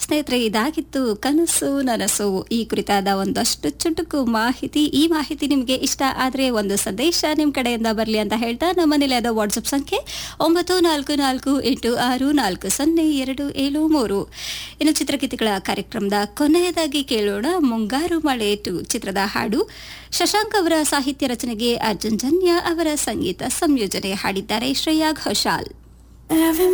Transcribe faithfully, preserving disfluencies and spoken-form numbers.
ಸ್ನೇಹಿತರೆ, ಇದಾಗಿತ್ತು ಕನಸು ನನಸು ಈ ಕುರಿತಾದ ಒಂದಷ್ಟು ಚುಟುಕು ಮಾಹಿತಿ. ಈ ಮಾಹಿತಿ ನಿಮಗೆ ಇಷ್ಟ ಆದರೆ ಒಂದು ಸಂದೇಶ ನಿಮ್ಮ ಕಡೆಯಿಂದ ಬರಲಿ ಅಂತ ಹೇಳ್ತಾ ನಮ್ಮ ನಿಲಯದ ವಾಟ್ಸಪ್ ಸಂಖ್ಯೆ ಒಂಬತ್ತು ನಾಲ್ಕು ನಾಲ್ಕು ಎಂಟು ಆರು ನಾಲ್ಕು ಸೊನ್ನೆ ಎರಡು ಏಳು ಮೂರು. ಇನ್ನು ಚಿತ್ರಗೀತೆಗಳ ಕಾರ್ಯಕ್ರಮದ ಕೊನೆಯದಾಗಿ ಕೇಳೋಣ ಮುಂಗಾರು ಮಳೆ ಟು ಚಿತ್ರದ ಹಾಡು. ಶಶಾಂಕ್ ಅವರ ಸಾಹಿತ್ಯ ರಚನೆಗೆ ಅರ್ಜುನ್ ಜನ್ಯ ಅವರ ಸಂಗೀತ ಸಂಯೋಜನೆ ಹಾಡಿದ್ದಾರೆ ಶ್ರೇಯಾ ಘೋಷಾಲ್.